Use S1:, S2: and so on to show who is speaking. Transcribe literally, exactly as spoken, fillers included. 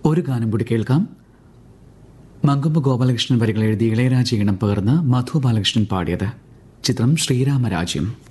S1: ഒരു ഗാനം കൂടി കേൾക്കാം. മങ്കൊമ്പ് ഗോപാലകൃഷ്ണൻ വരികൾ എഴുതി ഇളയരാജ ഈണം പകർന്ന് മധു ബാലകൃഷ്ണൻ പാടിയത്. ചിത്രം ശ്രീരാമരാജ്യം.